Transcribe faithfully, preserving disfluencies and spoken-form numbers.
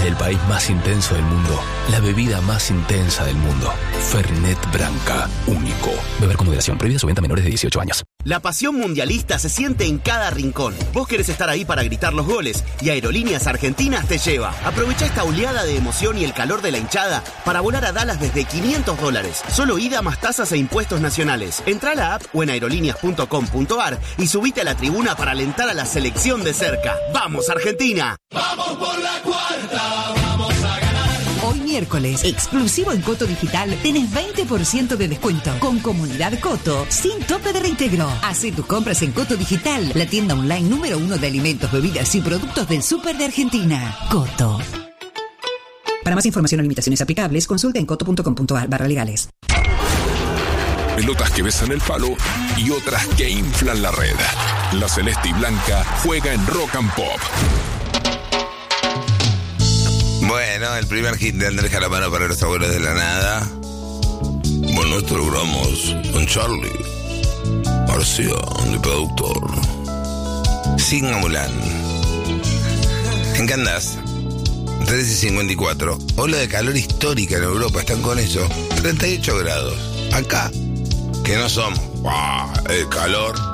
Desde el país más intenso del mundo, la bebida más intensa del mundo. Fernet Branca, único. Beber con moderación, prohibida su venta a menores de dieciocho años. La pasión mundialista se siente en cada rincón. Vos querés estar ahí para gritar los goles y Aerolíneas Argentinas te lleva. Aprovecha esta oleada de emoción y el calor de la hinchada para volar a Dallas desde quinientos dólares. Solo ida más tasas e impuestos nacionales. Entrá a la app o en aerolíneas punto com punto ar y subite a la tribuna para alentar a la selección de cerca. ¡Vamos, Argentina! ¡Vamos por la cuarta! ¡Vamos a ganar! Hoy miércoles, exclusivo en Coto Digital, tenés veinte por ciento de descuento con Comunidad Coto, sin tope de reintegro. Hacé tus compras en Coto Digital, la tienda online número uno de alimentos, bebidas y productos del súper de Argentina. Coto. Para más información o limitaciones aplicables, consulta en coto punto com punto ar barra legales. Pelotas que besan el palo y otras que inflan la red. La celeste y blanca juega en Rock and Pop. Bueno, el primer hit de Andrés Calamaro para los abuelos de la nada. Bueno, esto logramos con Charlie García, de productor. Sigma Mulan. ¿En qué andás? trece cincuenta y cuatro. Ola de calor histórica en Europa, están con eso. treinta y ocho grados. Acá, que no somos. ¡Wow! El calor.